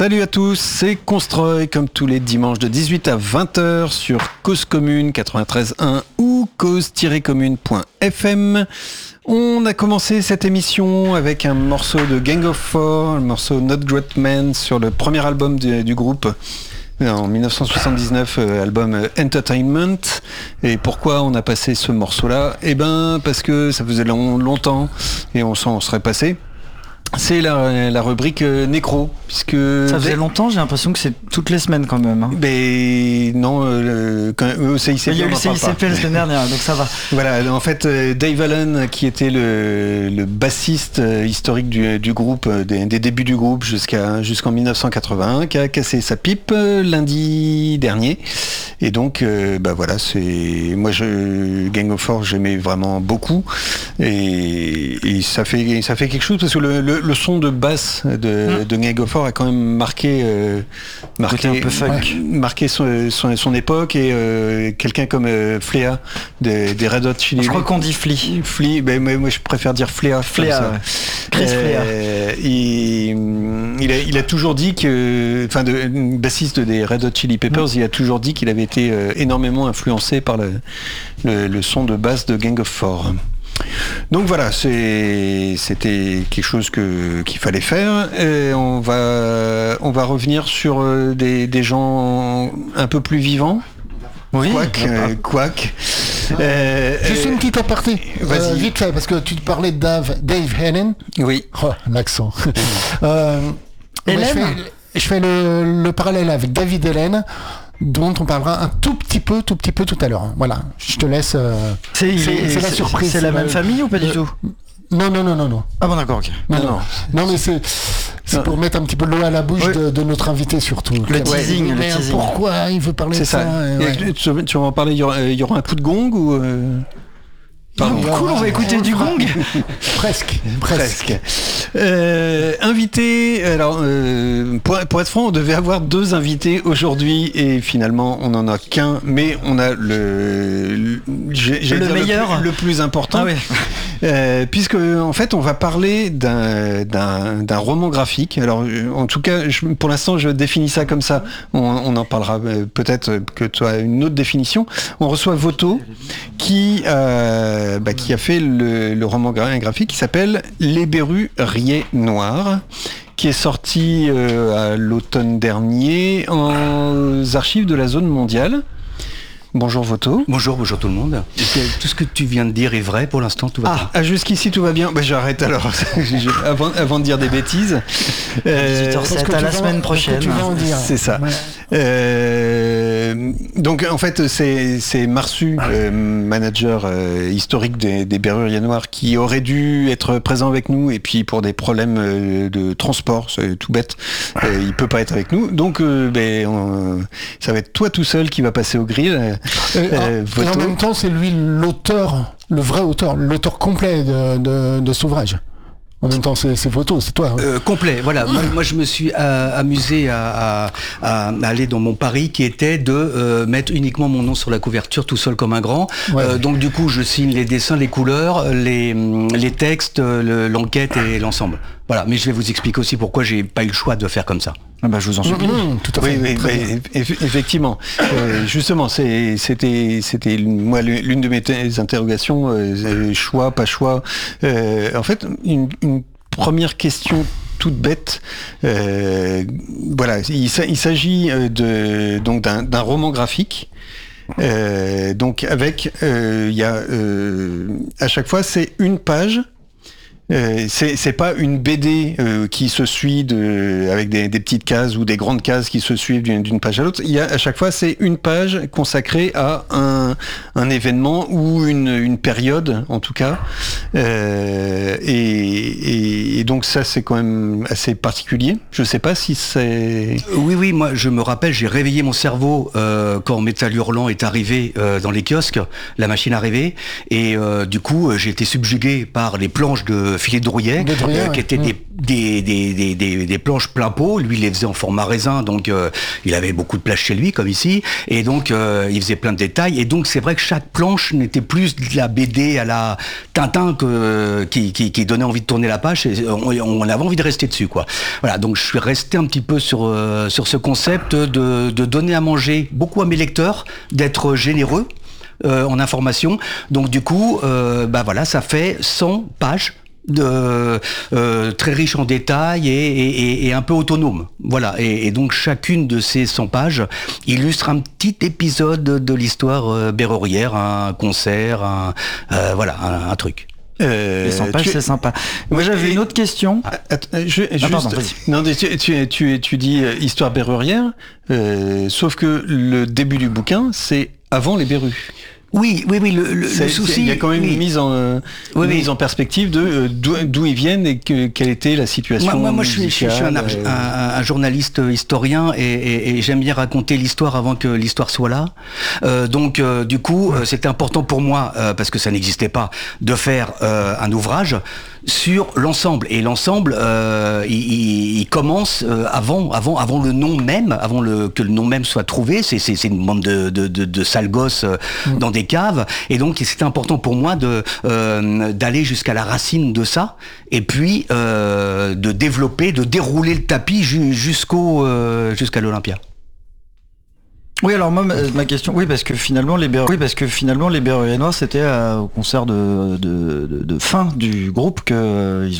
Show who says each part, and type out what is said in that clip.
Speaker 1: Salut à tous, c'est Constroy, comme tous les dimanches de 18 à 20h sur Cause Commune 93.1 ou cause-commune.fm. On a commencé cette émission avec un morceau de Gang of Four, le morceau Not Great Man sur le premier album du groupe. En 1979, album Entertainment. Et pourquoi on a passé ce morceau-là ? Eh ben, parce que ça faisait longtemps et on s'en serait passé. C'est la rubrique nécro, puisque...
Speaker 2: Ça faisait longtemps, j'ai l'impression que c'est toutes les semaines quand même. Hein.
Speaker 1: Mais non, au CICP,
Speaker 2: il y a eu le CICP la semaine dernière, donc ça va.
Speaker 1: Voilà, en fait, Dave Allen, qui était le bassiste historique du groupe, des débuts du groupe jusqu'en 1981, qui a cassé sa pipe lundi dernier. Et donc, voilà, moi, Gang of Four, j'aimais vraiment beaucoup. Et ça fait quelque chose, parce que le son de basse de Gang of Four a quand même marqué
Speaker 2: un peu funk.
Speaker 1: Marqué son époque, et quelqu'un comme Flea des Red Hot Chili.
Speaker 2: Je crois qu'on dit
Speaker 1: Flea, moi je préfère dire Flea.
Speaker 2: Chris Flea.
Speaker 1: Il a toujours dit bassiste des Red Hot Chili Peppers, il a toujours dit qu'il avait été énormément influencé par le son de basse de Gang of Four. Donc voilà, c'était quelque chose qu'il fallait faire. Et on va revenir sur des gens un peu plus vivants.
Speaker 2: Oui.
Speaker 1: Quack.
Speaker 3: Juste une petite aparté, vite fait, parce que tu te parlais de Dave Allen.
Speaker 1: Oui.
Speaker 3: Oh, l'accent. Je fais le parallèle avec David Allen, dont on parlera un tout petit peu tout à l'heure. Voilà, je te laisse. C'est la surprise.
Speaker 2: C'est la même famille ou pas du tout ?
Speaker 3: Non.
Speaker 2: Ah bon, d'accord, ok.
Speaker 3: Non, mais c'est pour mettre un petit peu l'eau à la bouche de notre invité surtout.
Speaker 2: Le teasing.
Speaker 3: Pourquoi il veut parler de ça.
Speaker 1: Tu vas en parler, il y aura un coup de gong ou...
Speaker 2: Cool, on va écouter du gong.
Speaker 3: Presque.
Speaker 1: Invité, alors pour être franc, on devait avoir 2 invités aujourd'hui et finalement on n'en a qu'un, mais on a le
Speaker 2: meilleur,
Speaker 1: le plus important.
Speaker 2: Ah oui.
Speaker 1: Puisque en fait on va parler d'un roman graphique. Alors en tout cas, pour l'instant je définis ça comme ça. On en parlera peut-être que tu as une autre définition. On reçoit Voto qui a fait le roman graphique qui s'appelle Les Berus riaient noir, qui est sorti à l'automne dernier aux archives de la Zone mondiale. Bonjour Voto.
Speaker 4: Bonjour tout le monde. Tout ce que tu viens de dire est vrai pour l'instant, tout va bien.
Speaker 1: Jusqu'ici tout va bien. J'arrête alors, avant de dire des bêtises.
Speaker 2: 18h07 à la semaine prochaine.
Speaker 1: C'est ça. Ouais. Donc en fait c'est Marsu, manager historique des Berus riaient noir, qui aurait dû être présent avec nous, et puis pour des problèmes de transport, c'est tout bête, il peut pas être avec nous. Donc ça va être toi tout seul qui va passer au grill.
Speaker 3: Et en même temps, c'est lui l'auteur, le vrai auteur, l'auteur complet de cet ouvrage. En même temps, c'est Voto, c'est toi.
Speaker 4: Complet, voilà. Moi, je me suis amusé à aller dans mon pari, qui était de mettre uniquement mon nom sur la couverture, tout seul comme un grand. Ouais. Donc du coup, je signe les dessins, les couleurs, les textes, l'enquête et l'ensemble. Voilà, mais je vais vous expliquer aussi pourquoi j'ai pas eu le choix de faire comme ça.
Speaker 2: Je vous en supplie.
Speaker 1: Tout à fait. Oui, effectivement. Justement, c'était moi l'une de mes interrogations, choix, pas choix. En fait, une première question toute bête. Il s'agit d'un roman graphique. Donc avec, il y a à chaque fois c'est une page. C'est pas une BD qui se suit avec des petites cases ou des grandes cases qui se suivent d'une page à l'autre. À chaque fois, c'est une page consacrée à un événement ou une période, en tout cas. Et donc ça, c'est quand même assez particulier. Je sais pas si c'est...
Speaker 4: Oui, moi, je me rappelle, j'ai réveillé mon cerveau quand Métal Hurlant est arrivé dans les kiosques, la machine arrivée, et du coup, j'ai été subjugué par les planches de filets de Drouillet, qui étaient des planches plein pot. Lui, il les faisait en format raisin, donc il avait beaucoup de place chez lui, comme ici, et donc il faisait plein de détails. Et donc c'est vrai que chaque planche n'était plus de la BD à la Tintin qui donnait envie de tourner la page. Et on avait envie de rester dessus, quoi. Voilà, donc je suis resté un petit peu sur ce concept de donner à manger beaucoup à mes lecteurs, d'être généreux en information. Donc du coup, voilà, ça fait 100 pages très riche en détails et un peu autonome. Voilà. Et donc chacune de ces 100 pages illustre un petit épisode de l'histoire berrurière, un concert, un truc.
Speaker 2: Les 100 pages, c'est sympa. Moi, j'avais une autre question.
Speaker 1: Tu dis histoire berrurière, sauf que le début du bouquin, c'est avant les berrues.
Speaker 4: Oui, le souci...
Speaker 1: Il y a quand même une mise en perspective de d'où ils viennent et quelle était la situation.
Speaker 4: Moi, je suis un journaliste historien et j'aime bien raconter l'histoire avant que l'histoire soit là. Donc, du coup, c'était important pour moi, parce que ça n'existait pas, de faire un ouvrage sur l'ensemble. Et l'ensemble, il commence avant le nom même, que le nom même soit trouvé. C'est une bande de sales gosses dans des caves. Et donc, c'était important pour moi d'aller jusqu'à la racine de ça. Et puis, de développer, de dérouler le tapis jusqu'à l'Olympia.
Speaker 2: Oui, alors moi, ma question, parce que finalement les Berruriers Noirs, c'était au concert de fin du groupe que ils